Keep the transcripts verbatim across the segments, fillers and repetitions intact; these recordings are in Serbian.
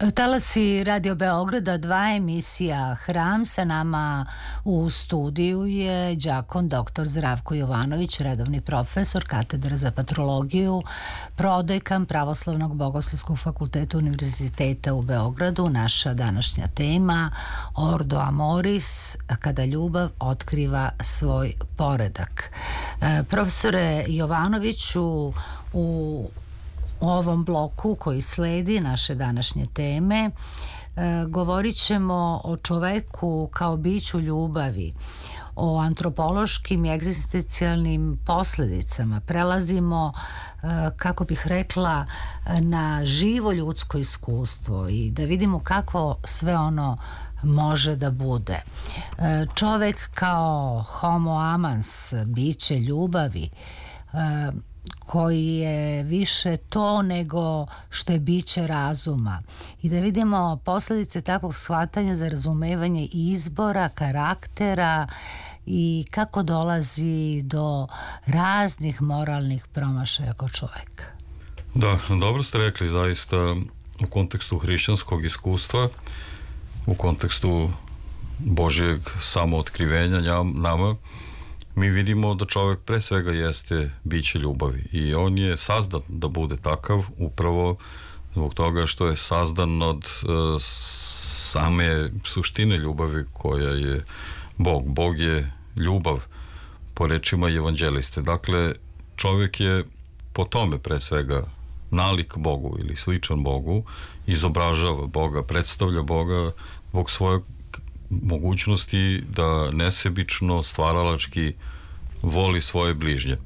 Talasi Radio Beograda, dva emisija Hram. Sa nama u studiju je đakon doktor Zdravko Jovanović, redovni profesor katedra za patrologiju, prodekan Pravoslavnog bogoslovskog fakulteta Univerziteta u Beogradu. Naša današnja tema Ordo Amoris, kada ljubav otkriva svoj poredak. E, profesore Jovanoviću, u U ovom bloku koji sledi naše današnje teme e, govorit ćemo o čoveku kao biću ljubavi, o antropološkim i egzistencijalnim posledicama. Prelazimo, e, kako bih rekla, na živo ljudsko iskustvo i da vidimo kako sve ono može da bude. E, čovek kao homo amans, biće ljubavi, e, koji je više to nego što je biće razuma, i da vidimo posledice takvog shvatanja za razumevanje izbora, karaktera i kako dolazi do raznih moralnih promašaja kod čoveka. Da, dobro ste rekli, zaista u kontekstu hrišćanskog iskustva, u kontekstu Božjeg samootkrivenja nama, mi vidimo da čovjek pre svega jeste biće ljubavi i on je sazdan da bude takav upravo zbog toga što je sazdan od uh, same suštine ljubavi koja je Bog. Bog je ljubav po rečima evanđeliste. Dakle, čovjek je po tome pre svega nalik Bogu ili sličan Bogu, izobražava Boga, predstavlja Boga zbog svojeg mogućnosti da nesebično, stvaralački voli svoje bližnje.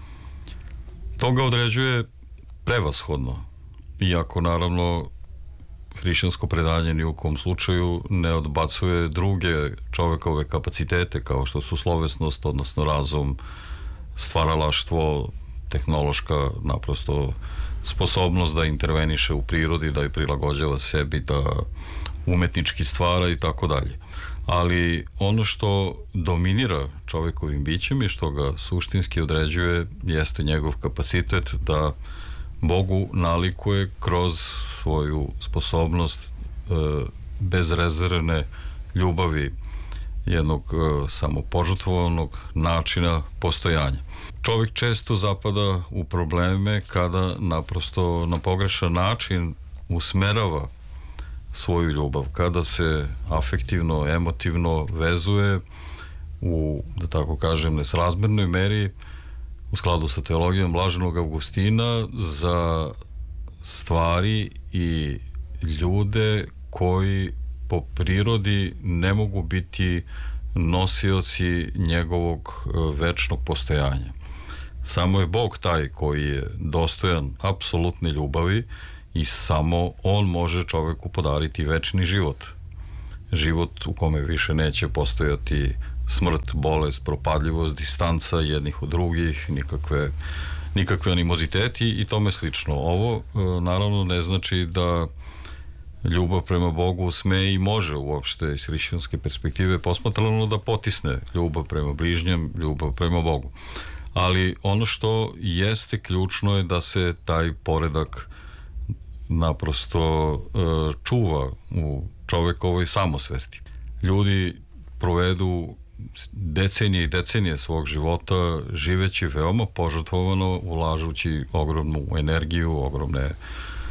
To ga određuje prevashodno, iako naravno hrišćansko predanje ni u kom slučaju ne odbacuje druge čovekove kapacitete kao što su slovesnost, odnosno razum, stvaralaštvo, tehnološka naprosto sposobnost da interveniše u prirodi, da je prilagođava sebi, da umetnički stvara i tako dalje. Ali ono što dominira čovekovim bićem i što ga suštinski određuje jeste njegov kapacitet da Bogu nalikuje kroz svoju sposobnost e, bezrezervne ljubavi, jednog e, samopožrtvovanog načina postojanja. Čovjek često zapada u probleme kada naprosto na pogrešan način usmerava svoju ljubav, kada se afektivno, emotivno vezuje u, da tako kažem, nesrazmernoj meri u skladu sa teologijom Blaženog Augustina za stvari i ljude koji po prirodi ne mogu biti nosioci njegovog večnog postojanja. Samo je Bog taj koji je dostojan apsolutne ljubavi i samo on može čoveku podariti večni život. Život u kome više neće postojati smrt, bolest, propadljivost, distanca jednih od drugih, nikakve, nikakve animoziteti i tome slično. Ovo naravno ne znači da ljubav prema Bogu sme i može uopšte iz hrišćanske perspektive posmatrano da potisne ljubav prema bližnjem, ljubav prema Bogu. Ali ono što jeste ključno je da se taj poredak naprosto e, čuva u čovekovoj samosvesti. Ljudi provedu decenije i decenije svog života živeći veoma požrtvovano, ulažući ogromnu energiju, ogromne e,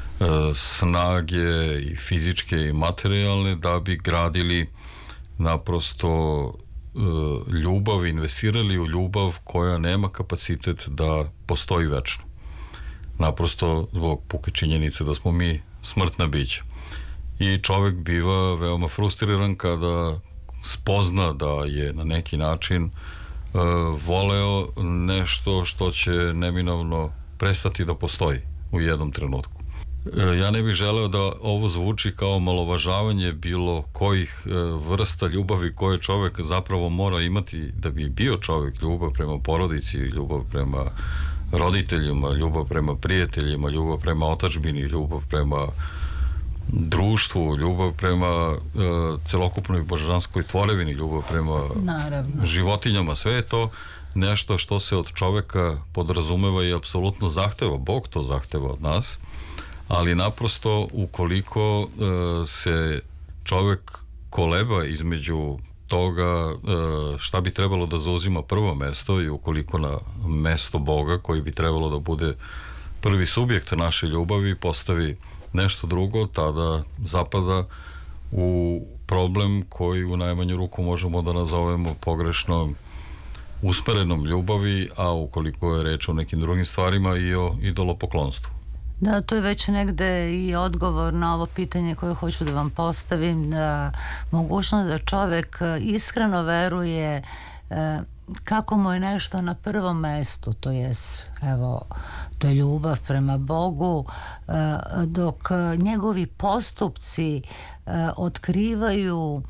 snage i fizičke i materijalne da bi gradili naprosto e, ljubav, investirali u ljubav koja nema kapacitet da postoji večno. Naprosto zbog puke činjenice da smo mi smrtna bića. I čovjek biva veoma frustriran kada spozna da je na neki način e, voleo nešto što će neminovno prestati da postoji u jednom trenutku. E, ja ne bih želeo da ovo zvuči kao malovažavanje bilo kojih e, vrsta ljubavi koje čovjek zapravo mora imati da bi bio čovjek. Ljubav prema porodici, ljubav prema roditeljima, ljubav prema prijateljima, ljubav prema otadžbini, ljubav prema društvu, ljubav prema e, celokupnoj božanskoj tvorevini, ljubav prema Naravno. životinjama, sve je to nešto što se od čoveka podrazumeva i apsolutno zahteva. Bog to zahteva od nas, ali naprosto ukoliko uh, se čovek koleba između toga uh, šta bi trebalo da zauzima prvo mesto i ukoliko na mesto Boga koji bi trebalo da bude prvi subjekt naše ljubavi postavi nešto drugo, tada zapada u problem koji u najmanju ruku možemo da nazovemo pogrešno usmerenom ljubavi, a ukoliko je reč o nekim drugim stvarima i o idolopoklonstvu. Da, to je već negde i odgovor na ovo pitanje koje hoću da vam postavim, da mogućnost da čovek iskreno veruje e, kako mu je nešto na prvom mestu, to je, evo, to je ljubav prema Bogu, e, dok njegovi postupci e, otkrivaju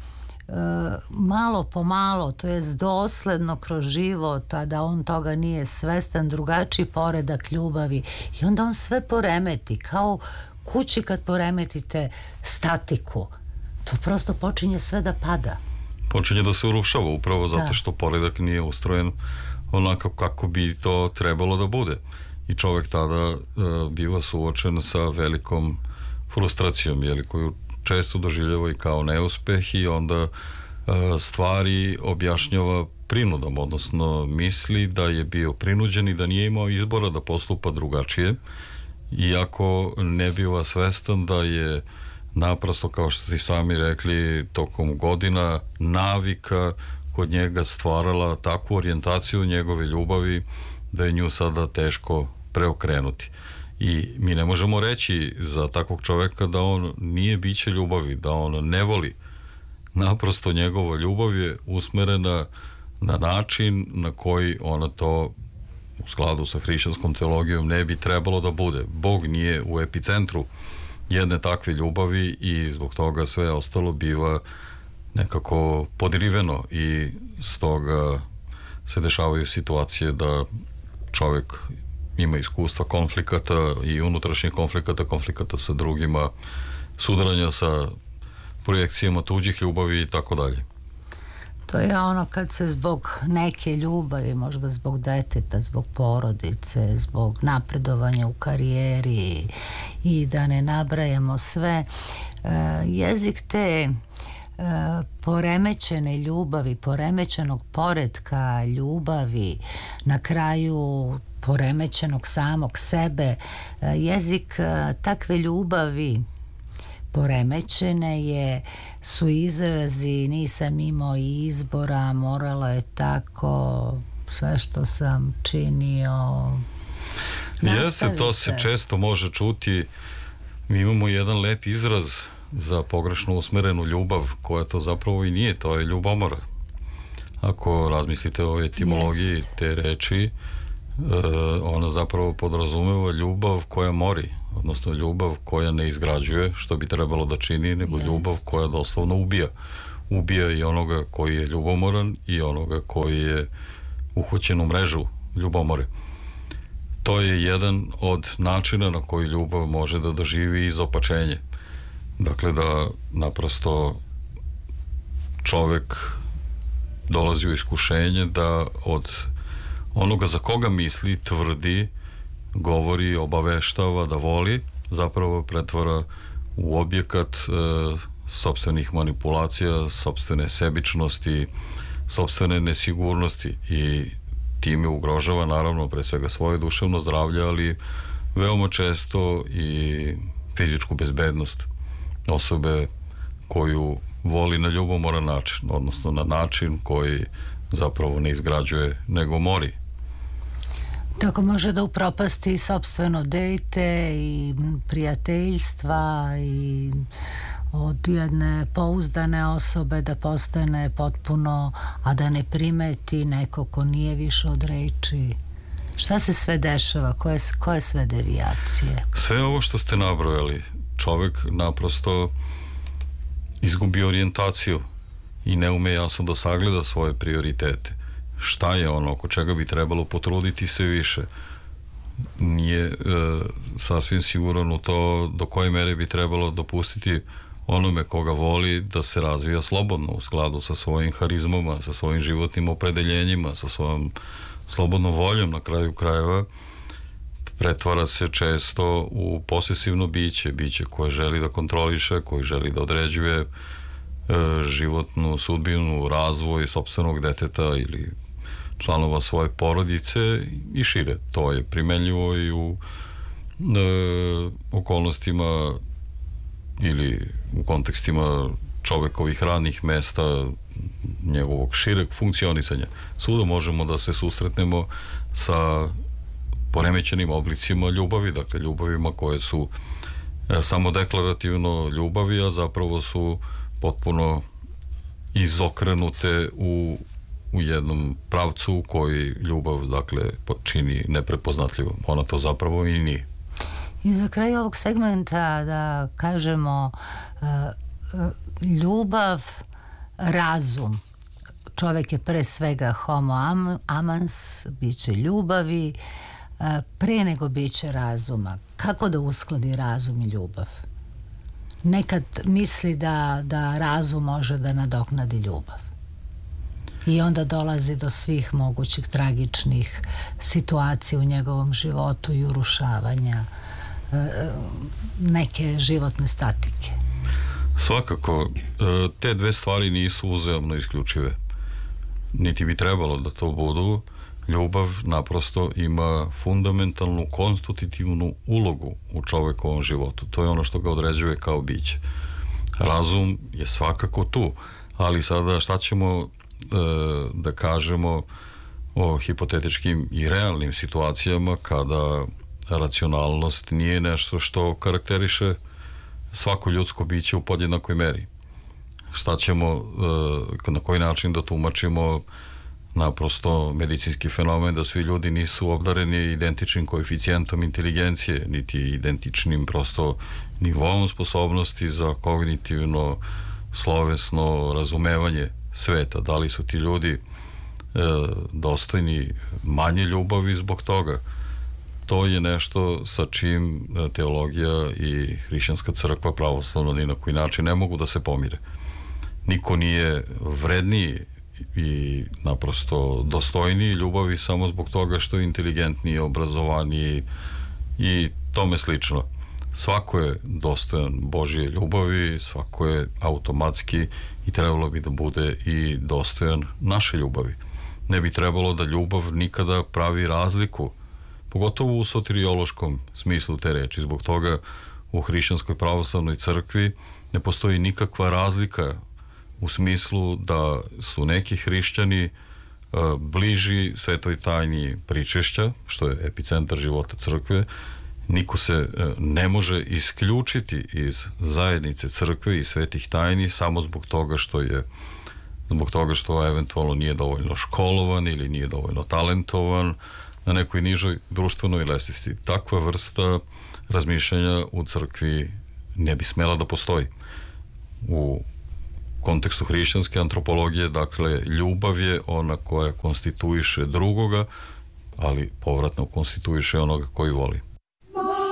malo po malo, to jest dosledno kroz život, a da on toga nije svestan, drugačiji poredak ljubavi i onda on sve poremeti, kao kući kad poremetite statiku, to prosto počinje sve da pada, počinje da se urušava upravo zato da. Što poredak nije ustrojen onako kako bi to trebalo da bude i čovek tada uh, biva suočen sa velikom frustracijom, jeli, koju često doživljava i kao neuspeh i onda stvari objašnjava prinudom, odnosno misli da je bio prinuđen i da nije imao izbora da postupa drugačije, iako ne biva svestan da je naprosto, kao što ste sami rekli, tokom godina navika kod njega stvarala takvu orijentaciju njegove ljubavi da je nju sada teško preokrenuti. I mi ne možemo reći za takvog čoveka da on nije biće ljubavi, da on ne voli. Naprosto njegova ljubav je usmerena na način na koji ona to u skladu sa hrišćanskom teologijom ne bi trebalo da bude. Bog nije u epicentru jedne takve ljubavi i zbog toga sve ostalo biva nekako podriveno i stoga se dešavaju situacije da čovek ima iskustva konflikata i unutrašnjih konflikata, konflikata sa drugima, sudaranja sa projekcijama tuđih ljubavi i tako dalje. To je ono kad se zbog neke ljubavi, možda zbog deteta, zbog porodice, zbog napredovanja u karijeri i da ne nabrajamo sve, jezik te poremećene ljubavi, poremećenog poretka ljubavi, na kraju poremećenog samog sebe, jezik takve ljubavi poremećene je, su izrazi nisam imao izbora, moralo je tako, sve što sam činio. Jeste, to se često može čuti. Mi imamo jedan lep izraz za pogrešno usmerenu ljubav, koja to zapravo i nije, to je ljubomora. Ako razmislite o etimologiji yes. te reči, ona zapravo podrazumeva ljubav koja mori, odnosno ljubav koja ne izgrađuje što bi trebalo da čini, nego yes. ljubav koja doslovno ubija. Ubija i onoga koji je ljubomoran i onoga koji je uhvaćen u mrežu ljubomore. To je jedan od načina na koji ljubav može da doživi izopačenje. Dakle, da naprosto čovek dolazi u iskušenje da od onoga za koga misli, tvrdi, govori, obaveštava da voli, zapravo pretvara u objekat e, sopstvenih manipulacija, sopstvene sebičnosti, sopstvene nesigurnosti i time ugrožava naravno pre svega svoje duševno zdravlje, ali veoma često i fizičku bezbednost osobe koju voli na ljubomoran način, odnosno na način koji zapravo ne izgrađuje, nego mori. Tako može da upropasti sopstveno dete i prijateljstva i od jedne pouzdane osobe da postane potpuno, a da ne primeti neko ko nije više od reči. Šta se sve dešava? Koje, koje sve devijacije? Sve ovo što ste nabrojali, čovek naprosto izgubi orijentaciju i ne ume jasno da sagleda svoje prioritete. Šta je ono oko čega bi trebalo potruditi se više? Nije e, sasvim sigurno to do koje mere bi trebalo dopustiti onome koga voli da se razvija slobodno u skladu sa svojim harizmama, sa svojim životnim opredeljenjima, sa svojom slobodnom voljom na kraju krajeva, pretvara se često u posesivno biće, biće koje želi da kontroliše, koje želi da određuje e, životnu sudbinu, razvoj sopstvenog deteta ili članova svoje porodice i šire. To je primenljivo i u e, okolnostima ili u kontekstima čovekovih radnih mesta, njegovog šireg funkcionisanja. Svuda možemo da se susretnemo sa poremećenim oblicima ljubavi, dakle ljubavima koje su e, samo deklarativno ljubavi, a zapravo su potpuno izokrenute u, u jednom pravcu koji ljubav, dakle, čini neprepoznatljivom. Ona to zapravo i nije. I za kraj ovog segmenta da kažemo uh, uh, ljubav, razum. Čovek je pre svega homo am, amans, biće ljubavi, uh, pre nego biće razuma. Kako da uskladi razum i ljubav? Nekad misli da, da razum može da nadoknadi ljubav. I onda dolazi do svih mogućih tragičnih situacija u njegovom životu i urušavanja neke životne statike. Svakako, te dve stvari nisu uzajamno isključive. Niti bi trebalo da to budu. Ljubav naprosto ima fundamentalnu, konstitutivnu ulogu u čovekovom životu. To je ono što ga određuje kao biće. Razum je svakako tu, ali sada šta ćemo e, da kažemo o hipotetičkim i realnim situacijama kada racionalnost nije nešto što karakteriše svako ljudsko biće u podjednakoj meri. Šta ćemo, na koji način da tumačimo naprosto medicinski fenomen da svi ljudi nisu obdareni identičnim koeficijentom inteligencije, niti identičnim prosto nivoom sposobnosti za kognitivno, slovesno razumevanje sveta. Da li su ti ljudi e, dostojni manje ljubavi zbog toga? To je nešto sa čim teologija i hrišćanska crkva pravoslavno ni na koji način ne mogu da se pomire. Niko nije vredniji i naprosto dostojniji ljubavi samo zbog toga što je inteligentniji, obrazovaniji i tome slično. Svako je dostojan Božje ljubavi, svako je automatski i trebalo bi da bude i dostojan naše ljubavi. Ne bi trebalo da ljubav nikada pravi razliku, pogotovo u soteriološkom smislu te reči. Zbog toga u hrišćanskoj pravoslavnoj crkvi ne postoji nikakva razlika u smislu da su neki hrišćani uh, bliži svetoj tajni pričešća, što je epicentar života crkve. Niko se uh, ne može isključiti iz zajednice crkve i svetih tajni samo zbog toga što je zbog toga što eventualno nije dovoljno školovan ili nije dovoljno talentovan na nekoj nižoj društvenoj lestvici. Takva vrsta razmišljanja u crkvi ne bi smela da postoji. U kontekstu hrišćanske antropologije, dakle, ljubav je ona koja konstituiše drugoga, ali povratno konstituiše onoga koji voli.